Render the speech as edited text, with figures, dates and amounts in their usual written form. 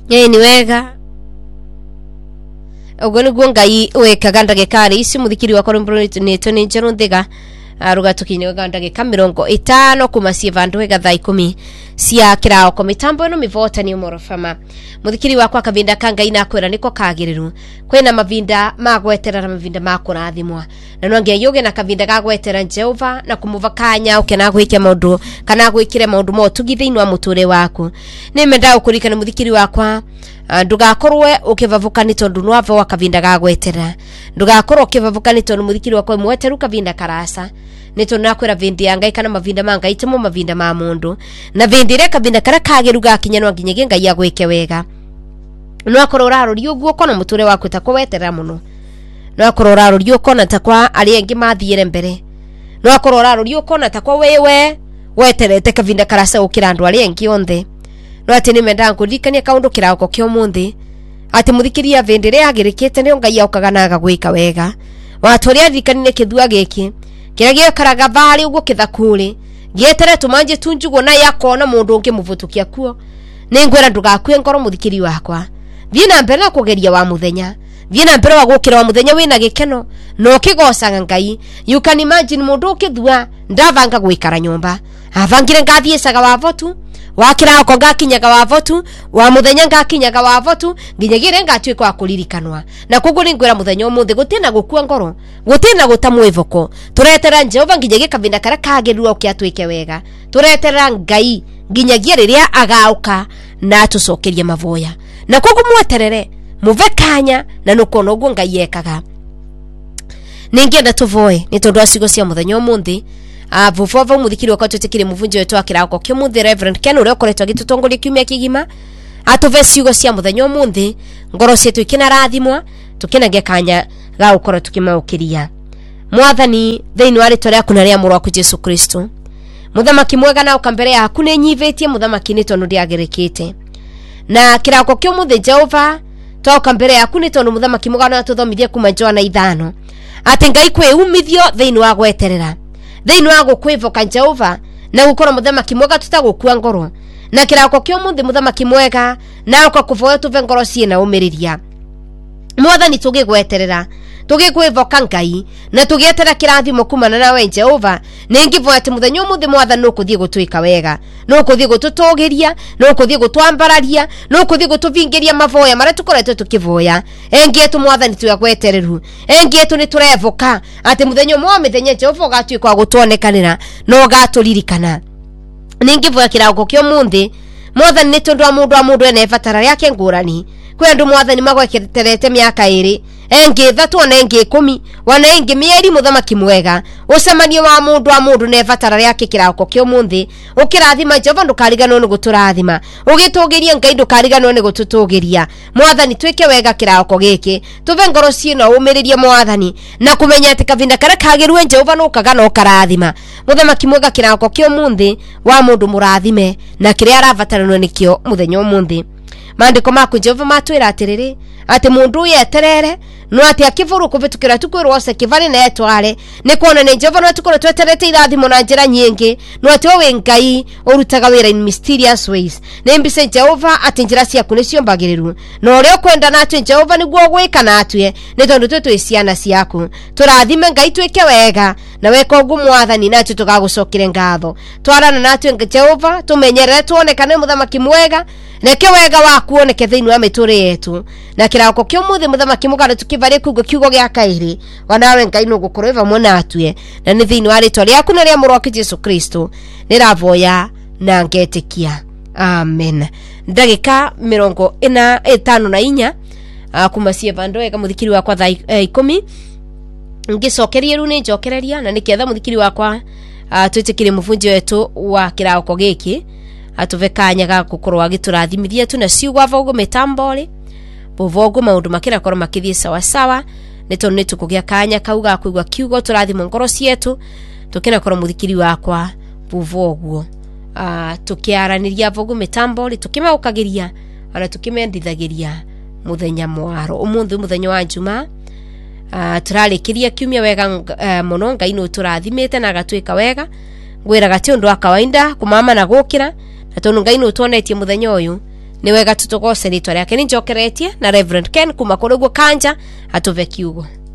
ni wega ogoni ngai wekaga ndagikari ici muthikiri wa korumbro ni njeru ndiga rugatukinye ganda ge kamirongo 5 kumasie vandu wega thaa 10 cia kirao ko mitambo ino mivota ni umorofama muthikiri wakwa kavinda kanga ina kwera niko kagiriru kwina mavinda magwetera na mavinda makurathimwa na nonge yoge na kavinda gagwetera Jehova na kumuvakanya ukena gwike maundu kana gwikire maundu motugithinwa muture waku nimenda ukurikana muthikiri wakwa ndugakorwe ukivavukani tondu nwava wa kavinda gagwetera ndugakorwe ukivavukani tondu muthikiri wakwa mweteru kavinda karasa nito nakwera vindi yanga ikana mavinda manga itimo mavinda ma mundu na vindi reka binda kara kageruga kinyanwa nginyege ngai yagwike wega no akorora ruri uguo kono muture waku takwetera muno no akorora ruri ukona takwa ali engi mathiire mbere no akorora ruri ukona takwa wewe weterete kavinda karasa ukira andu ali engi onthe no ati ni menda ngudikania kaundu kirako kyo munthi ati muthikiria vindi ria agirikite ni ngai yaukaga na agagwika wega watoria dikanine kithua giki kiragia karaga bali ugo kithakuri gietere tumanje tunjugo na yakona mundu ungi muvutukia kuo ningwera ndugakue ngoro muthikiri wakwa thiina mbere na kugeria wa muthenya thiina mbere wa gukira wa muthenya wina gikeno no kigocaga ngai you can imagine mundu ukithua ndavanga gwikara nyumba avangire ngathiicaga wa votu wakira ko ngakinyaga wa votu wa muthenya ngakinyaga wa votu nginyagire ngatwika wa kulirikanwa na kuguri ngwira muthenya umuthi gutina gukua ngoro gutina gutamwivoko turetera Jehova nginyage kavinda kara kagerua ukiatwike wega turetera ngai nginyagie riria agauka na tucokerie mavoya na kugumweterere muvekanya na nukono ugu ngai yekaga ningienda tuvoe ni tondu acigo cia muthenya umuthi vuvova muthikiri wakwa tutikire muvunjo wetu akirako kyo muthi Reverend Ken uri ukoretwo agitutongoria kiumia kigima atuve ciugo cia muthenya umuthi ngoro cietu ikina rathimwa tukinage kanya ga ukoro tukimaukiria mwathani thiini wa ritwa riaku na ria muru waku Jesu Kristo muthamaki mwega na ukambere yaku ni nyivetie muthamaki ni tondu ndiagirikite na kirako kyo muthi Jehova toka mbere yaku ni tondu muthamaki mwega na tuthomithie kuma Johana 5 ati ngai kwe umithio thiini wa gweterera thiini wa gukwivoka Jehova na gukora muthamaki mwega tutagukua ngoro na kirako kyo muthi muthamaki mwega na ukakuvoya tuve ngoro ciina umiriria mwathani tugigweterera tugikwivoka ngai na tugietera kirathimo kumana nawe Jehova ningivoya ati muthenya umuthi mwathani nukuthie gutwika wega nukuthie gututogeria nukuthie gutwambararia nukuthie gutuvingeria mavoya maria tukoretwo tukivoya engietu mwathani tuyagwetereru engietu ni turevoka ati muthenya mwa mithenya Jehova gatwika gutuonekanira no gaturirikana ningivoya kirako kyo muthi mwathani ni tondu wa mundu ene vatara yake ngurani kwe andu mwathani magweterete miaka 2 engi 3 na engi 10 wana engi mieri muthamaki mwega ucemanio wa mundu ne vatara yake kirako kyo muthi ukirathima Jehova ndukariganwo ni guturathima ugitugiria ngai ndukariganwo ni gututugiria mwathani twike wega kirako giki tuve ngoro ciina umiririe mwathani na kumenya ati kavinda kara kagirwe Jehova no kagana ukarathima muthamaki mwega kirako kyo muthi wa mundu murathime na kiria aravatarano nikio muthenya umuthi mandiko maku Jehova matwira atiriri ati mundu yeterere no ati akivuru kuvitukira tukwirwose kivani na etware ni kuona ni Jehova no tukore tweterete irathimo na njira nyingi no ati we ngai urutaga wira in mysterious ways nembise Jehova ati njira ciaku ni ciombagiriru no uri ukwenda natwe Jehova niguo gwika natwe ni tondu twe twiciana ciaku turathime ngai twike wega na weka ugu mwathani natwe tugagucokire ngatho twarana natwe Jehova tumenyerere tuonekane muthamaki mwega neke wega waku oneke thiini wa mituri yetu na kirako kyo muthi muthamaki mugano tukivare kugo kiugo gya kairi wanawe ngai no gukorwo ivamwe natwe na ni thiini wa ritwa riaku na ria muru waku Jesu Kristo niravoya na ngetikia amen ndagika 54 kumacie vandu wega muthikiri wakwa thaa 10 ngicokerie ru ni njokereria na niketha muthikiri wakwa twitikire muvunji wetu wa kirako giki atuvekanya ga gukorwo agiturathimithia tu na ciugo avogo mitambori bovogo maundu makira korwo makithie sawa sawa neto netu kugia kanya kauga kuigwa kiugo turathimo ngoro cietu tukina korwo muthikiri wakwa bovogo tukiaraniria avogo mitambori tukimaukagiria ana tukimendithagiria muthenya mwaro umuthi muthenya wa juma turarikiria kiumia wega muno ngai no turathimite na gatwika wega ngwira gati undu wa kawaida kumama na gukira tondu ngai no tuonetie muthenya uyu ni wega tutugose ritwa riake ni njokeretie na Reverend Ken kuma kurugo Kanja atuve kiugo.